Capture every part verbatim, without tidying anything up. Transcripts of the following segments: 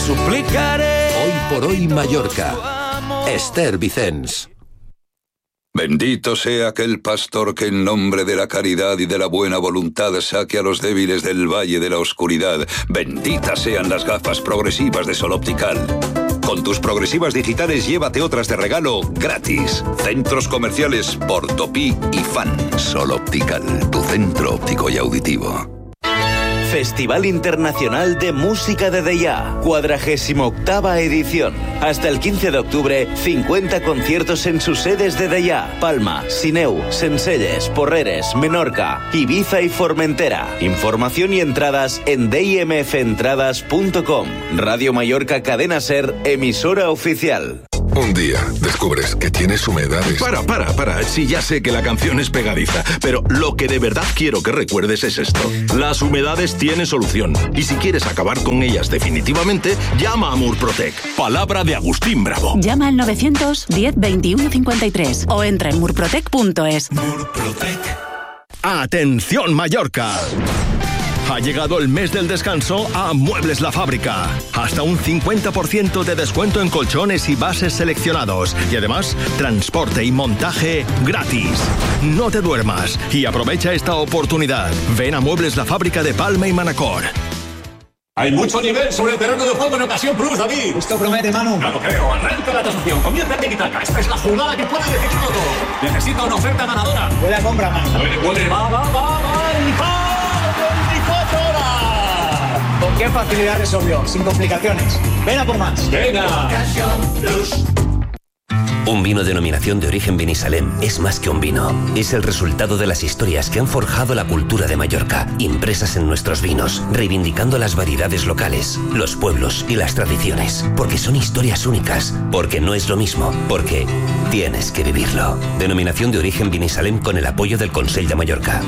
suplicaré. Hoy por hoy Mallorca. Esther Vicens. Bendito sea aquel pastor que en nombre de la caridad y de la buena voluntad saque a los débiles del valle de la oscuridad. Benditas sean las gafas progresivas de Sol Optical. Con tus progresivas digitales llévate otras de regalo gratis. Centros comerciales Portopí y Fan. Sol Optical, tu centro óptico y auditivo. Festival Internacional de Música de Deià, cuadragésima octava edición. Hasta el quince de octubre, cincuenta conciertos en sus sedes de Deià, Palma, Sineu, Sencelles, Porreres, Menorca, Ibiza y Formentera. Información y entradas en d i m f entradas punto com. Radio Mallorca Cadena Ser, emisora oficial. Un día descubres que tienes humedades. Para, para, para. Sí, ya sé que la canción es pegadiza, pero lo que de verdad quiero que recuerdes es esto. Las humedades tienen solución. Y si quieres acabar con ellas definitivamente, llama a Murprotec. Palabra de Agustín Bravo. Llama al novecientos diez veintiuno cincuenta y tres o entra en murprotec punto es. Murprotec. ¡Atención, Mallorca! Ha llegado el mes del descanso a Muebles La Fábrica. Hasta un cincuenta por ciento de descuento en colchones y bases seleccionados. Y además, transporte y montaje gratis. No te duermas y aprovecha esta oportunidad. Ven a Muebles La Fábrica de Palma y Manacor. Hay mucho nivel sobre el terreno de juego en Ocasión Plus, David. Esto promete, Manu. No lo creo. Arranca la tasación. Comienza el tiki-taka. Esta es la jugada que puede decidir todo. Necesita una oferta ganadora. Buena compra, Manu. Puede, puede. Va, va, va, va. veinticuatro horas. ¿Con qué facilidad resolvió? Sin complicaciones. Ven a por más. Venga. Ocasión Plus. Un vino denominación de origen Vinisalem es más que un vino. Es el resultado de las historias que han forjado la cultura de Mallorca, impresas en nuestros vinos, reivindicando las variedades locales, los pueblos y las tradiciones. Porque son historias únicas, porque no es lo mismo, porque tienes que vivirlo. Denominación de origen Vinisalem con el apoyo del Consell de Mallorca.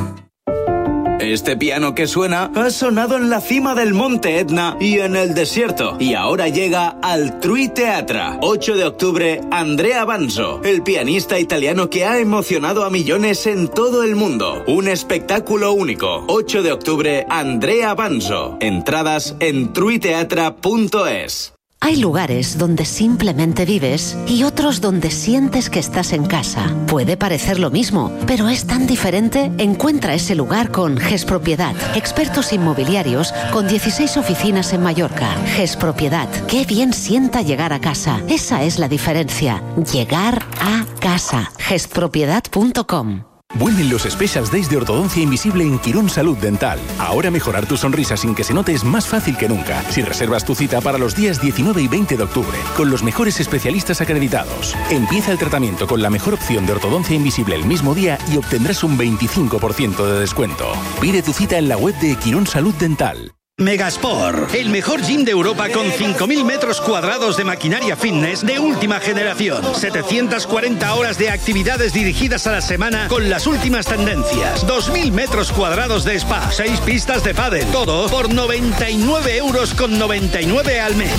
Este piano que suena ha sonado en la cima del Monte Etna y en el desierto. Y ahora llega al Trui Teatra. ocho de octubre, Andrea Banzo, el pianista italiano que ha emocionado a millones en todo el mundo. Un espectáculo único. ocho de octubre, Andrea Banzo. Entradas en trui teatra punto es. Hay lugares donde simplemente vives y otros donde sientes que estás en casa. Puede parecer lo mismo, pero es tan diferente. Encuentra ese lugar con Gespropiedad. Expertos inmobiliarios con dieciséis oficinas en Mallorca. Gespropiedad. Qué bien sienta llegar a casa. Esa es la diferencia. Llegar a casa. gespropiedad punto com. Vuelven los Special Days de Ortodoncia Invisible en Quirón Salud Dental. Ahora mejorar tu sonrisa sin que se note es más fácil que nunca. Si reservas tu cita para los días diecinueve y veinte de octubre, con los mejores especialistas acreditados. Empieza el tratamiento con la mejor opción de ortodoncia invisible el mismo día y obtendrás un veinticinco por ciento de descuento. Pide tu cita en la web de Quirón Salud Dental. Megasport, el mejor gym de Europa con cinco mil metros cuadrados de maquinaria fitness de última generación. setecientas cuarenta horas de actividades dirigidas a la semana con las últimas tendencias. dos mil metros cuadrados de spa, seis pistas de pádel. Todo por noventa y nueve euros con noventa y nueve al mes.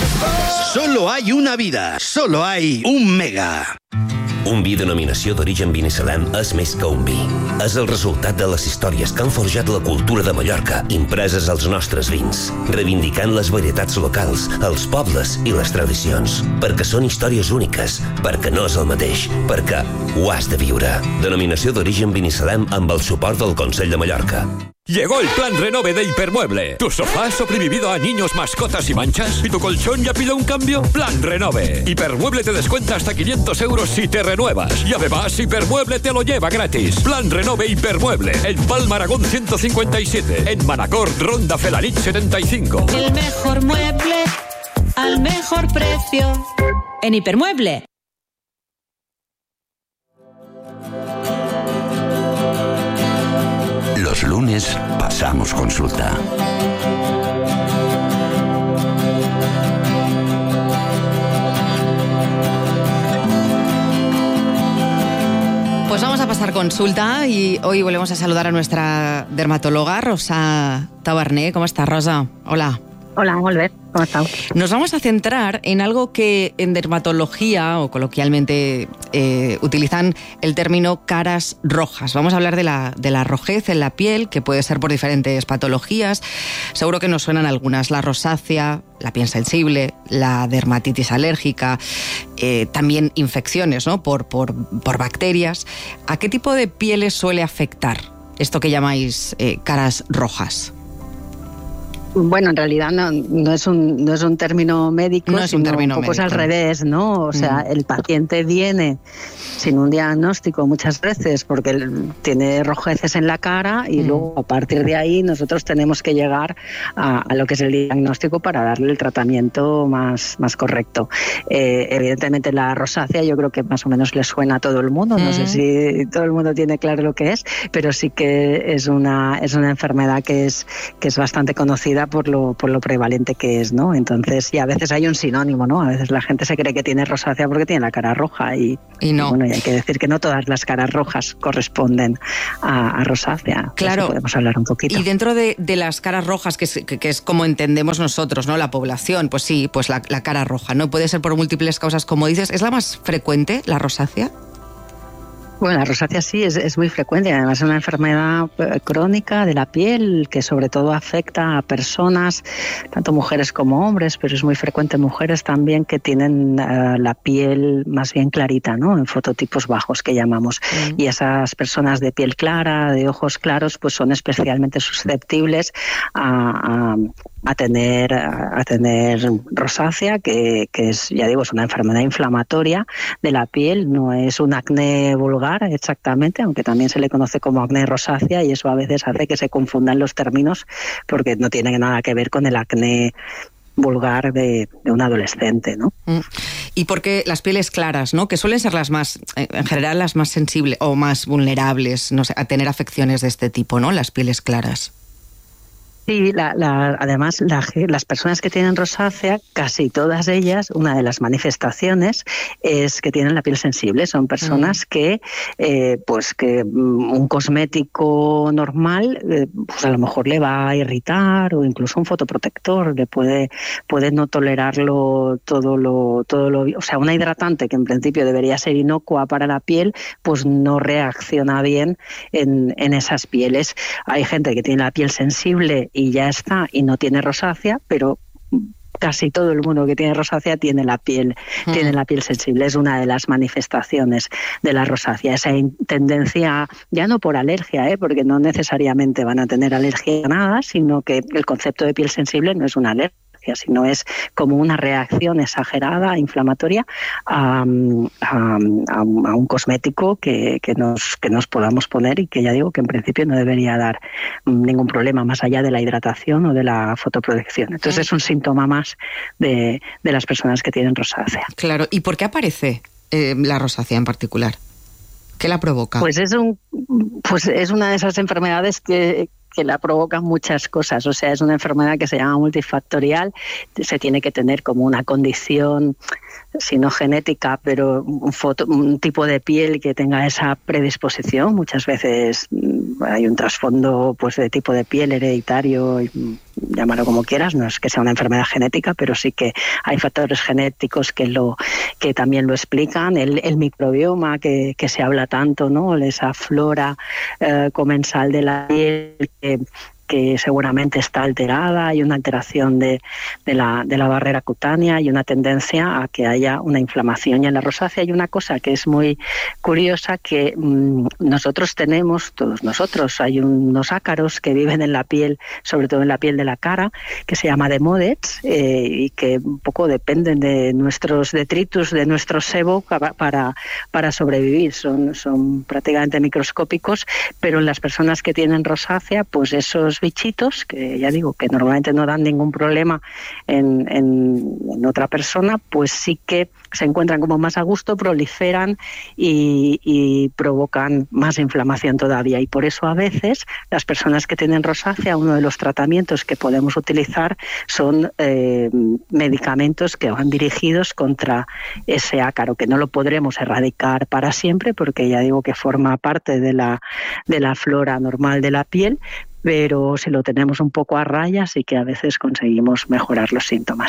Solo hay una vida, solo hay un Mega. Un vi denominació d'origen Vinisalem és més que un vi. És el resultat de les històries que han forjat la cultura de Mallorca, impreses als nostres vins, reivindicant les varietats locals, els pobles i les tradicions. Perquè són històries úniques, perquè no és el mateix, perquè ho has de viure. Denominació d'origen Vinisalem amb el suport del Consell de Mallorca. Llegó el plan Renove de Hipermueble. ¿Tu sofá ha sobrevivido a niños, mascotas y manchas? ¿Y tu colchón ya pide un cambio? Plan Renove. Hipermueble te descuenta hasta quinientos euros si te renuevas. Y además, Hipermueble te lo lleva gratis. Plan Renove Hipermueble. En Palma Aragón ciento cincuenta y siete. En Manacor, Ronda Felanich setenta y cinco. El mejor mueble al mejor precio. En Hipermueble. Los lunes pasamos consulta. Pues vamos a pasar consulta y hoy volvemos a saludar a nuestra dermatóloga, Rosa Taberner. ¿Cómo estás, Rosa? Hola. Hola, molt bé, ¿cómo estás? Nos vamos a centrar en algo que en dermatología o coloquialmente eh, utilizan el término caras rojas. Vamos a hablar de la, de la rojez en la piel, que puede ser por diferentes patologías. Seguro que nos suenan algunas: la rosácea, la piel sensible, la dermatitis alérgica, eh, también infecciones, ¿no? por, por, por bacterias. ¿A qué tipo de pieles suele afectar esto que llamáis eh, caras rojas? Bueno, en realidad no, no, es un, no es un término médico, no es un sino término un poco médico. Es al revés, ¿no? O sea, mm. el paciente viene sin un diagnóstico muchas veces porque tiene rojeces en la cara y mm. luego a partir de ahí nosotros tenemos que llegar a, a lo que es el diagnóstico para darle el tratamiento más, más correcto. Eh, evidentemente la rosácea yo creo que más o menos le suena a todo el mundo, mm. no sé si todo el mundo tiene claro lo que es, pero sí que es una, es una enfermedad que es, que es bastante conocida por lo, por lo prevalente que es, ¿no? Entonces, y a veces hay un sinónimo, ¿no? A veces la gente se cree que tiene rosácea porque tiene la cara roja y, y no. Y bueno, y hay que decir que no todas las caras rojas corresponden a, a rosácea. Claro. Eso podemos hablar un poquito. Y dentro de, de las caras rojas, que es, que, que es como entendemos nosotros, ¿no? La población, pues sí, pues la, la cara roja, ¿no? Puede ser por múltiples causas, como dices. ¿Es la más frecuente, la rosácea? Bueno, la rosácea sí es, es muy frecuente, además es una enfermedad crónica de la piel que sobre todo afecta a personas, tanto mujeres como hombres, pero es muy frecuente en mujeres también que tienen uh, la piel más bien clarita, ¿no? En fototipos bajos que llamamos. Mm. Y esas personas de piel clara, de ojos claros, pues son especialmente susceptibles a, a a tener a tener rosácea, que, que es, ya digo, es una enfermedad inflamatoria de la piel, no es un acné vulgar exactamente, aunque también se le conoce como acné rosácea, y eso a veces hace que se confundan los términos porque no tiene nada que ver con el acné vulgar de, de un adolescente, ¿no? Y porque las pieles claras, ¿no? Que suelen ser las más, en general, las más sensibles o más vulnerables, no sé, a tener afecciones de este tipo, ¿no? Las pieles claras. Sí, la, la, además la, las personas que tienen rosácea, casi todas ellas, una de las manifestaciones es que tienen la piel sensible. Son personas mm. que, eh, pues que un cosmético normal, eh, pues a lo mejor le va a irritar, o incluso un fotoprotector le puede, puede no tolerarlo todo lo, todo lo, o sea, una hidratante que en principio debería ser inocua para la piel, pues no reacciona bien en, en esas pieles. Hay gente que tiene la piel sensible y ya está, y no tiene rosácea, pero casi todo el mundo que tiene rosácea tiene la piel, mm. tiene la piel sensible. Es una de las manifestaciones de la rosácea, esa tendencia, ya no por alergia, ¿eh? Porque no necesariamente van a tener alergia a nada, sino que el concepto de piel sensible no es una alergia, sino es como una reacción exagerada, inflamatoria, a, a, a un cosmético que, que, nos, que nos podamos poner y que ya digo que en principio no debería dar ningún problema más allá de la hidratación o de la fotoprotección. Entonces es un síntoma más de, de las personas que tienen rosácea. Claro, ¿y por qué aparece eh, la rosácea en particular? ¿Qué la provoca? Pues es, un, pues es una de esas enfermedades que... que la provocan muchas cosas, o sea, es una enfermedad que se llama multifactorial, se tiene que tener como una condición, si no genética, pero un, foto, un tipo de piel que tenga esa predisposición. Muchas veces hay un trasfondo pues de tipo de piel hereditario, llámalo como quieras, no es que sea una enfermedad genética, pero sí que hay factores genéticos que lo que también lo explican, el, el microbioma que, que se habla tanto, ¿no? Esa flora eh, comensal de la piel que que seguramente está alterada, hay una alteración de, de, la, de la barrera cutánea y una tendencia a que haya una inflamación. Y en la rosácea hay una cosa que es muy curiosa, que mmm, nosotros tenemos, todos nosotros, hay unos ácaros que viven en la piel, sobre todo en la piel de la cara, que se llama demodets, eh, y que un poco dependen de nuestros detritus, de nuestro sebo para, para sobrevivir. Son, son prácticamente microscópicos, pero en las personas que tienen rosácea, pues esos bichitos, que ya digo que normalmente no dan ningún problema en, en, en otra persona, pues sí que se encuentran como más a gusto, proliferan y, y provocan más inflamación todavía. Y por eso a veces las personas que tienen rosácea, uno de los tratamientos que podemos utilizar son eh, medicamentos que van dirigidos contra ese ácaro, que no lo podremos erradicar para siempre, porque ya digo que forma parte de la, de la flora normal de la piel, pero si lo tenemos un poco a raya sí que a veces conseguimos mejorar los síntomas.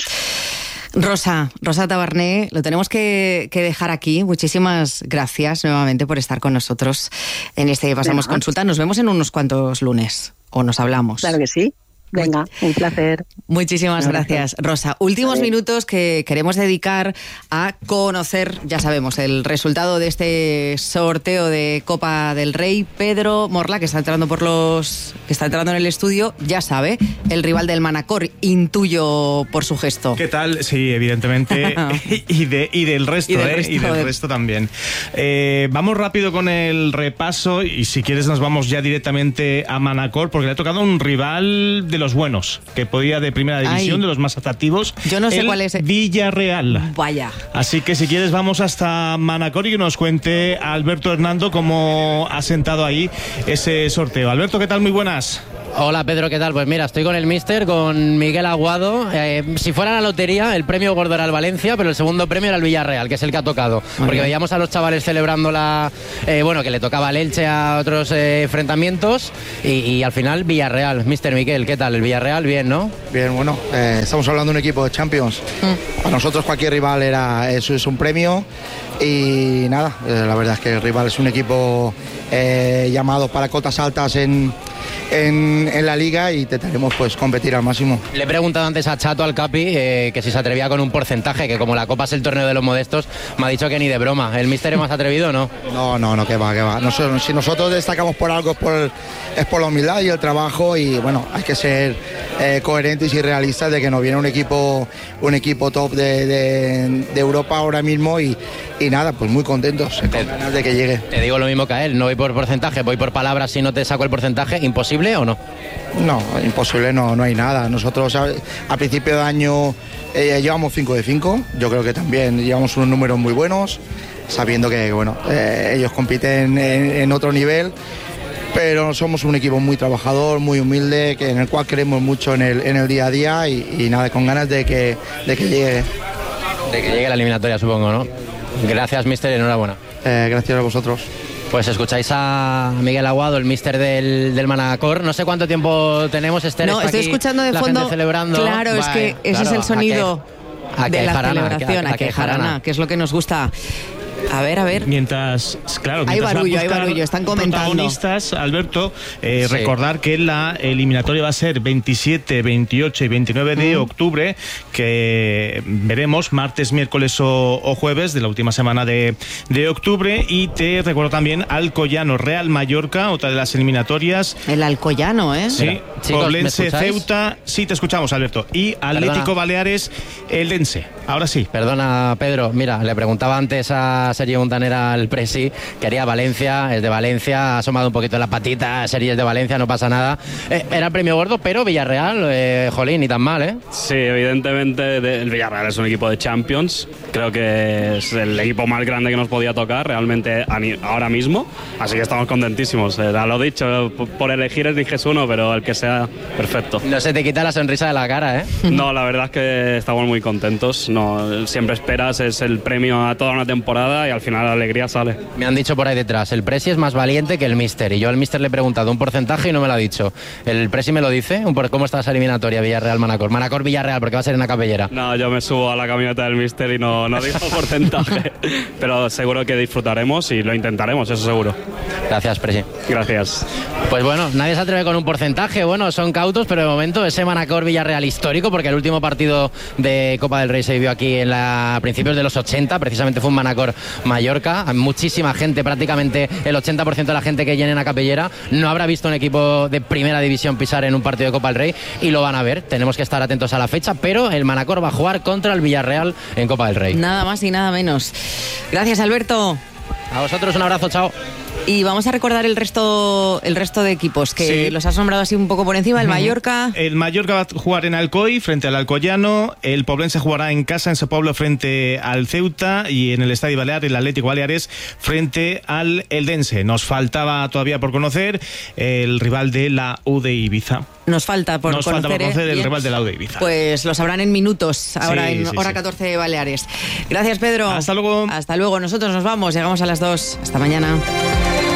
Rosa, Rosa Tabarné, lo tenemos que, que dejar aquí. Muchísimas gracias nuevamente por estar con nosotros en este Pasamos Consulta. Nos vemos en unos cuantos lunes, o nos hablamos. Claro que sí. Venga, un placer. Muchísimas gracias, Rosa. Últimos minutos que queremos dedicar a conocer, ya sabemos, el resultado de este sorteo de Copa del Rey. Pedro Morla, que está entrando por los, que está entrando en el estudio, ya sabe, el rival del Manacor, intuyo por su gesto. ¿Qué tal? Sí, evidentemente. y, de, y del resto, y del, ¿eh? resto, y del de... resto también. Eh, vamos rápido con el repaso y si quieres nos vamos ya directamente a Manacor, porque le ha tocado un rival de los buenos, que podía de primera división, Ay, de los más atractivos. Yo no sé cuál es. Villarreal. Vaya. Así que si quieres vamos hasta Manacor y que nos cuente Alberto Hernando cómo ha sentado ahí ese sorteo. Alberto, ¿qué tal? Muy buenas. Hola Pedro, ¿qué tal? Pues mira, estoy con el míster, con Miguel Aguado. Eh, si fuera la lotería, el premio gordo era el Valencia, pero el segundo premio era el Villarreal, que es el que ha tocado. Muy porque bien. Veíamos a los chavales celebrando la, eh, bueno, que le tocaba al Elche a otros eh, enfrentamientos y, y al final Villarreal. míster Miguel, ¿qué tal? El Villarreal, bien, ¿no? Bien, bueno, eh, estamos hablando de un equipo de Champions. Mm. Para nosotros cualquier rival era eso, es un premio y nada, eh, la verdad es que el rival es un equipo eh, llamado para cotas altas en En, en la liga y intentaremos pues competir al máximo. Le he preguntado antes a Chato, al Capi, eh, que si se atrevía con un porcentaje, que como la Copa es el torneo de los modestos, me ha dicho que ni de broma. ¿El míster es más atrevido o no? No, no, no, que va, que va. Nosotros, si nosotros destacamos por algo es por, es por la humildad y el trabajo y bueno, hay que ser eh, coherentes y realistas de que nos viene un equipo un equipo top de, de, de Europa ahora mismo y, y nada, pues muy contentos, con ganas de que llegue. Te digo lo mismo que a él, no voy por porcentaje, voy por palabras. Si no te saco el porcentaje, ¿imposible o no? No, imposible no, no hay nada. Nosotros a, a principio de año eh, llevamos cinco de cinco, yo creo que también llevamos unos números muy buenos, sabiendo que bueno, eh, ellos compiten en, en otro nivel, pero somos un equipo muy trabajador, muy humilde, que en el cual creemos mucho en el, en el día a día y, y nada, con ganas de que, de que llegue. De que llegue la eliminatoria, supongo, ¿no? Gracias, míster, enhorabuena. Eh, gracias a vosotros. Pues escucháis a Miguel Aguado, el míster del, del Manacor. No sé cuánto tiempo tenemos, Esther. No, estoy aquí, escuchando de la fondo. Gente celebrando. Claro, Vale, es que ese claro, es el sonido a que, a de que la jarana, celebración, a, a, a que jarana, que es lo que nos gusta. A ver, a ver. Mientras, claro, hay mientras barullo, hay barullo, están comentando. Protagonistas, Alberto, eh, sí. recordar que la eliminatoria va a ser veintisiete, veintiocho y veintinueve de mm. octubre, que veremos martes, miércoles o, o jueves de la última semana de, de octubre. Y te recuerdo también Alcoyano, Real Mallorca, otra de las eliminatorias. El Alcoyano, ¿eh? Sí, Poblense, Ceuta. Sí, te escuchamos, Alberto. Y Atlético Perdona. Baleares, Eldense. Ahora sí. Perdona, Pedro. Mira, le preguntaba antes a Sergio Montanera, el presi, quería Valencia, es de Valencia, ha asomado un poquito la patita, Sergio es de Valencia, no pasa nada. Eh, era premio gordo, pero Villarreal, eh, jolín, ni tan mal, ¿eh? Sí, evidentemente el Villarreal es un equipo de Champions, creo que es el equipo más grande que nos podía tocar realmente ahora mismo, así que estamos contentísimos. Eh, lo dicho, por elegir eliges uno, pero el que sea, perfecto. No se te quita la sonrisa de la cara, ¿eh? No, la verdad es que estamos muy contentos, no, siempre esperas, es el premio a toda una temporada y al final la alegría sale. Me han dicho por ahí detrás, el Presi es más valiente que el míster, y yo al míster le he preguntado un porcentaje y no me lo ha dicho. ¿El Presi me lo dice? ¿Cómo está esa eliminatoria Villarreal-Manacor? Manacor-Villarreal, porque va a ser en la Capellera. No, yo me subo a la camioneta del míster y no, no digo porcentaje, pero seguro que disfrutaremos y lo intentaremos, eso seguro. Gracias, Presi. Gracias. Pues bueno, nadie se atreve con un porcentaje, bueno, son cautos, pero de momento ese Manacor-Villarreal histórico, porque el último partido de Copa del Rey se vivió aquí en la, a principios de los ochenta, precisamente fue un Manacor-Mallorca, muchísima gente, prácticamente el ochenta por ciento de la gente que llena en la Capellera no habrá visto un equipo de primera división pisar en un partido de Copa del Rey y lo van a ver, tenemos que estar atentos a la fecha, pero el Manacor va a jugar contra el Villarreal en Copa del Rey. Nada más y nada menos. Gracias, Alberto. A vosotros un abrazo, chao. Y vamos a recordar el resto el resto de equipos, que sí. Los has nombrado así un poco por encima. El Mallorca... El Mallorca va a jugar en Alcoy frente al Alcoyano. El Poblense jugará en casa en São Paulo frente al Ceuta. Y en el Estadio Balear, el Atlético Baleares frente al Eldense. Nos faltaba todavía por conocer el rival de la U de Ibiza. Nos falta por Nos conocer, falta por conocer el bien. rival de la U de Ibiza. Pues lo sabrán en minutos, ahora sí, en sí, hora sí. catorce de Baleares. Gracias, Pedro. Hasta luego. Hasta luego. Nosotros nos vamos, llegamos a las dos. Hasta mañana.